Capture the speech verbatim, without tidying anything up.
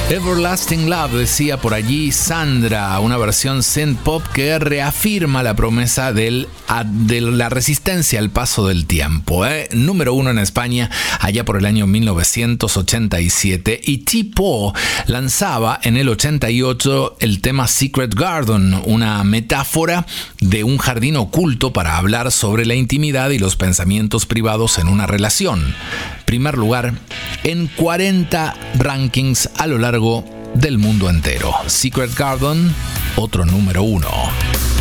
Everlasting Love, decía por allí Sandra, una versión synth pop que reafirma la promesa del, de la resistencia al paso del tiempo. ¿eh? Número uno en España allá por el año mil novecientos ochenta y siete, y T-Paw lanzaba en el ochenta y ocho el tema Secret Garden, una metáfora de un jardín oculto para hablar sobre la intimidad y los pensamientos privados en una relación. Primer lugar en cuarenta rankings a lo largo del mundo entero. Secret Garden, otro número uno.